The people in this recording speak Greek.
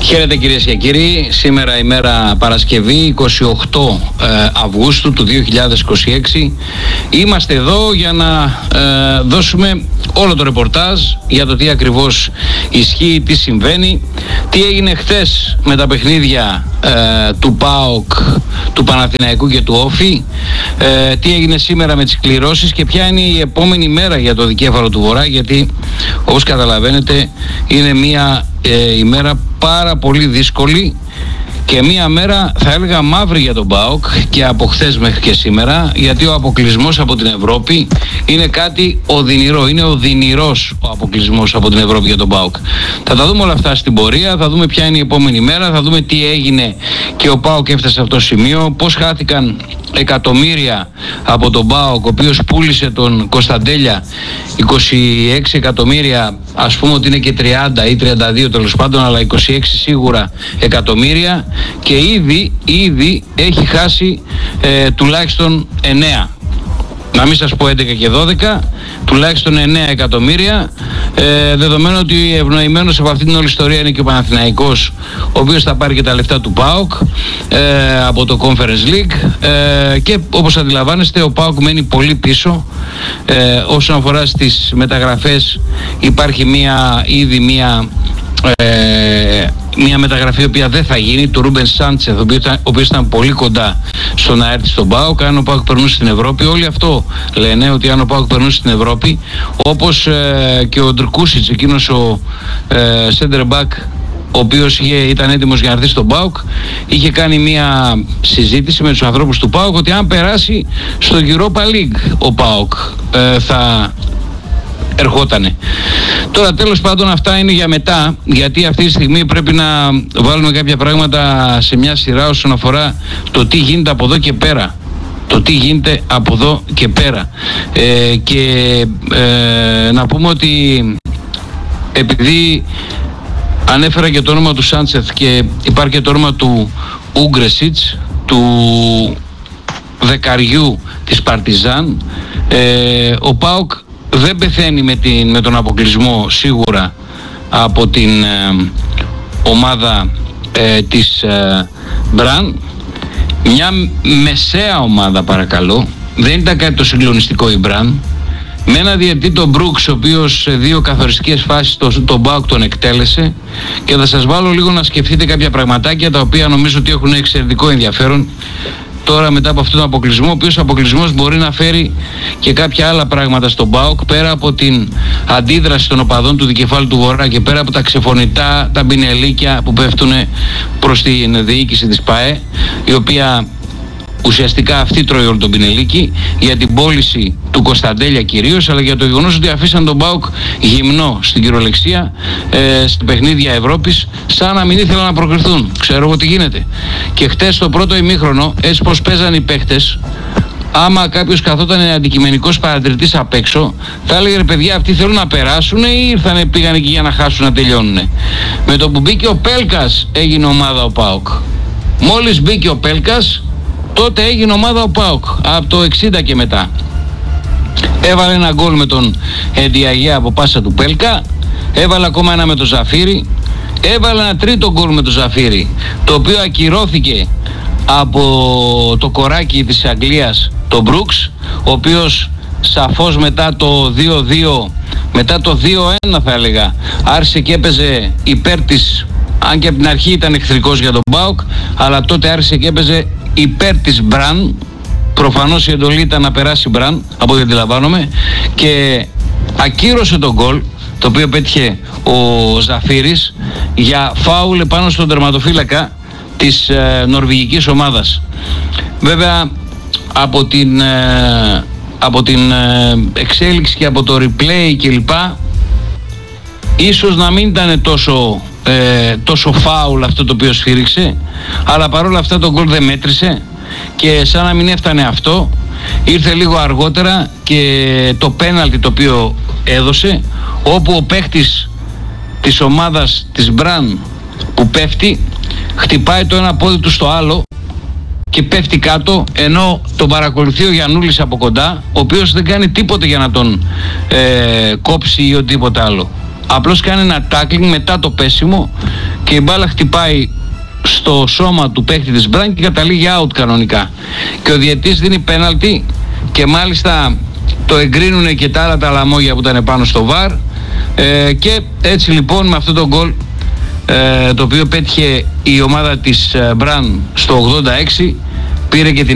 Χαίρετε κυρίες και κύριοι, σήμερα ημέρα Παρασκευή 28 Αυγούστου του 2026. Είμαστε εδώ για να δώσουμε όλο το ρεπορτάζ για το τι ακριβώς ισχύει, τι συμβαίνει, τι έγινε χθες με τα παιχνίδια του ΠΑΟΚ, του Παναθηναϊκού και του Όφη, τι έγινε σήμερα με τις κληρώσεις και ποια είναι η επόμενη μέρα για το δικέφαλο του Βορρά, γιατί όπως καταλαβαίνετε είναι μια ημέρα πάρα πολύ δύσκολη και μία μέρα θα έλεγα μαύρη για τον ΠΑΟΚ και από χθες μέχρι και σήμερα, γιατί ο αποκλεισμός από την Ευρώπη είναι κάτι οδυνηρό, είναι οδυνηρός ο αποκλεισμός από την Ευρώπη για τον ΠΑΟΚ. Θα τα δούμε όλα αυτά στην πορεία, θα δούμε ποια είναι η επόμενη μέρα, θα δούμε τι έγινε και ο ΠΑΟΚ έφτασε σε αυτό το σημείο, πώς χάθηκαν εκατομμύρια από τον ΠΑΟΚ, ο οποίος πούλησε τον Κωνσταντέλια 26 εκατομμύρια, ας πούμε ότι είναι και 30 ή 32 τέλος πάντων, αλλά 26 σίγουρα εκατομμύρια, και ήδη έχει χάσει τουλάχιστον 9, να μην σας πω 11 και 12, τουλάχιστον 9 εκατομμύρια, δεδομένου ότι ευνοημένος από αυτή την όλη ιστορία είναι και ο Παναθηναϊκός, ο οποίος θα πάρει και τα λεφτά του ΠΑΟΚ από το Conference League, και όπως αντιλαμβάνεστε ο ΠΑΟΚ μένει πολύ πίσω όσον αφορά στις μεταγραφές. Υπάρχει ήδη μια μεταγραφή η οποία δεν θα γίνει, του Ρούμπεν Σάντσεθ, ο οποίος ήταν πολύ κοντά στο να έρθει στον ΠΑΟΚ. Αν ο ΠΑΟΚ περνούσε στην Ευρώπη, όλοι αυτό λένε, ότι αν ο ΠΑΟΚ περνούσε στην Ευρώπη, όπως και ο Ντρκούσιτς, εκείνος ο center back, ο οποίος ήταν έτοιμος για να έρθει στον ΠΑΟΚ, είχε κάνει μια συζήτηση με τους ανθρώπους του ΠΑΟΚ ότι αν περάσει στο Europa League ο ΠΑΟΚ θα ερχότανε. Τώρα τέλος πάντων αυτά είναι για μετά, γιατί αυτή τη στιγμή πρέπει να βάλουμε κάποια πράγματα σε μια σειρά όσον αφορά το τι γίνεται από εδώ και πέρα. Να πούμε ότι επειδή ανέφερα και το όνομα του Σάντσεθ και υπάρχει και το όνομα του Ούγκρεσιτς, του δεκαριού της Παρτιζάν, ο ΠΑΟΚ δεν πεθαίνει με τον αποκλεισμό σίγουρα από την ομάδα της Μπραν. Μια μεσαία ομάδα, παρακαλώ, δεν ήταν κάτι το συγκλονιστικό η Μπραν, με ένα διαιτητή τον Μπρούξ, ο οποίος σε 2 καθοριστικές φάσεις τον ΠΑΟΚ τον εκτέλεσε, και θα σας βάλω λίγο να σκεφτείτε κάποια πραγματάκια τα οποία νομίζω ότι έχουν εξαιρετικό ενδιαφέρον τώρα μετά από αυτόν τον αποκλεισμό, ο οποίος αποκλεισμός μπορεί να φέρει και κάποια άλλα πράγματα στον ΠΑΟΚ, πέρα από την αντίδραση των οπαδών του δικεφάλου του Βορρά και πέρα από τα ξεφωνητά, τα μπινελίκια που πέφτουν προς την διοίκηση της ΠΑΕ, η οποία ουσιαστικά αυτή τρώει όλο τον πινελίκι για την πώληση του Κωνσταντέλια κυρίως, αλλά για το γεγονός ότι αφήσαν τον ΠΑΟΚ γυμνό στην κυριολεξία στην παιχνίδια Ευρώπης, σαν να μην ήθελαν να προκριθούν. Ξέρω εγώ τι γίνεται. Και χτες στο πρώτο ημίχρονο, έτσι πως παίζαν οι παίχτες, άμα κάποιος καθόταν αντικειμενικός παρατηρητής απ' έξω, θα έλεγε ρε παιδιά, αυτοί θέλουν να περάσουν ή πήγαν εκεί για να χάσουν, να τελειώνουν. Με το που μπήκε ο Πέλκας έγινε ομάδα ο ΠΑΟΚ. Μόλις μπήκε ο Πέλκας, τότε έγινε ομάδα ο ΠΑΟΚ, από το 60 και μετά. Έβαλε ένα γκολ με τον Εντιαγέ από πάσα του Πέλκα, έβαλε ακόμα ένα με τον Ζαφύρι, έβαλε ένα τρίτο γκολ με τον Ζαφύρι, το οποίο ακυρώθηκε από το κοράκι της Αγγλίας, τον Μπρούξ, ο οποίος σαφώς μετά το 2-2, μετά το 2-1 θα έλεγα, άρχισε και έπαιζε υπέρ της, αν και από την αρχή ήταν εχθρικός για τον ΠΑΟΚ, αλλά τότε άρχισε και έπαιζε υπέρ της Μπραν. Προφανώς η εντολή ήταν να περάσει Μπραν, από ό,τι αντιλαμβάνομαι, και ακύρωσε τον γκολ, το οποίο πέτυχε ο Ζαφύρης, για φάουλ επάνω στον τερματοφύλακα της νορβηγικής ομάδας. Βέβαια από την εξέλιξη και από το replay κλπ, ίσως να μην ήταν τόσο φάουλ αυτό το οποίο σφύριξε, αλλά παρόλα αυτά το γκολ δεν μέτρησε, και σαν να μην έφτανε αυτό, ήρθε λίγο αργότερα και το πέναλτι το οποίο έδωσε, όπου ο παίχτης της ομάδας της Μπραν που πέφτει, χτυπάει το ένα πόδι του στο άλλο και πέφτει κάτω, ενώ τον παρακολουθεί ο Γιαννούλης από κοντά, ο οποίος δεν κάνει τίποτε για να τον κόψει ή οτιδήποτε άλλο. Απλώς κάνει ένα tackling μετά το πέσιμο και η μπάλα χτυπάει στο σώμα του παίχτη της Μπραν και καταλήγει out κανονικά. Και ο διαιτητής δίνει πέναλτι και μάλιστα το εγκρίνουν και τα άλλα τα λαμόγια που ήταν πάνω στο VAR. Και έτσι λοιπόν με αυτό το γκολ το οποίο πέτυχε η ομάδα της Μπραν στο 86 πήρε και την